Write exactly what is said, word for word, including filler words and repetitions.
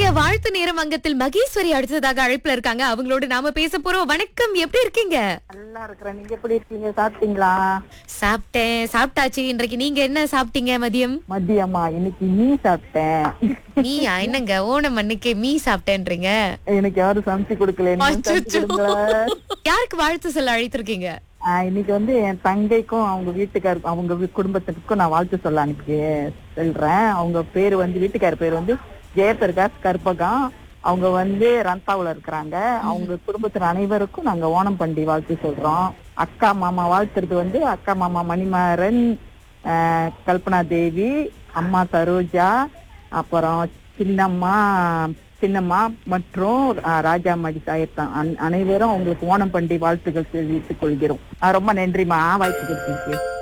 இன்றைய வாழ்த்து நேரம் அங்கத்தில் மகேஸ்வரி அடுத்ததாக அழைப்புல இருக்காங்க. அவங்களோட நாம பேச போறோம். வணக்கம், எப்படி இருக்கீங்க? நல்லா இருக்கிறேன். நீங்க எப்படி இருக்கீங்க? சாப்பிட்டீங்களா? சாப்பிட்டேன், சாப்பிட்டாச்சு. இன்றைக்கு நீங்க என்ன சாப்பிட்டீங்க மதியம்? மதியமா இன்னைக்கு மீ சாப்பிட்டேன். மீயா? என்னங்க ஓணம் அன்னைக்கு மீ சாப்பிட்டேன்றீங்க? எனக்கு யாரும் சமைச்சு கொடுக்கல. நீங்க சமைச்சு அச்சச்சோ. கொடுங்களேன். யாருக்கு வாழ்த்து சொல்ல அழைத்திருக்கீங்க? ஆஹ் இன்னைக்கு வந்து என் தங்கைக்கும் அவங்க வீட்டுக்கார் அவங்க வீ- குடும்பத்துக்கும் நான் வாழ்த்து சொல்ல அனுப்பி சொல்றேன். அவங்க பேரு வந்து வீட்டுக்கார பேர் வந்து ஜெயபிரகாஷ் கற்பகம். அவங்க வந்து ரன்பாவுல இருக்கிறாங்க. அவங்க குடும்பத்தினர் அனைவருக்கும் நாங்க ஓணம் பண்டிகை வாழ்த்து சொல்றோம். அக்கா மாமா வாழ்த்துறது வந்து அக்கா மாமா மணிமாறன், ஆஹ் கல்பனா தேவி, அம்மா சரோஜா, அப்புறம் சின்னம்மா சின்னம்மா மற்றும் ஆஹ் ராஜா மடி சாயத்தான் அனைவரும் அவங்களுக்கு ஓணம் பண்டிகை வாழ்த்துக்கள் தெரிவித்துக் கொள்கிறோம். ஆஹ் ரொம்ப நன்றிமா வாய்ப்பு கொடுத்தீங்க.